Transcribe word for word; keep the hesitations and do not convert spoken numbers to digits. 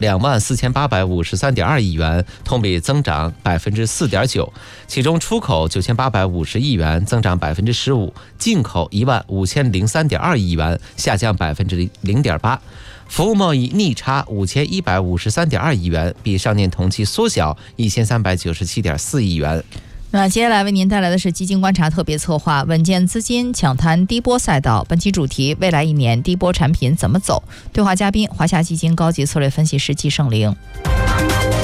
两万四千八百五十三点二亿元，同比增长百分之四点九。其中出口九千八百五十亿元，增长百分之十五；进口一万五千零三点二亿元，下降百分之零点八。服务贸易逆差五千一百五十三点二亿元，比上年同期缩小一千三百九十七点四亿元。 那接下来为您带来的是基金观察特别策划，稳健资金抢滩低波赛道。本期主题：未来一年低波产品怎么走？对话嘉宾：华夏基金高级策略分析师季胜玲。